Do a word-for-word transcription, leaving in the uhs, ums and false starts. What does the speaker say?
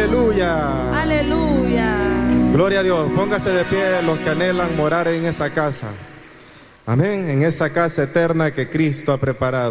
Aleluya. Aleluya. Gloria a Dios. Póngase de pie los que anhelan morar en esa casa. Amén. En esa casa eterna que Cristo ha preparado.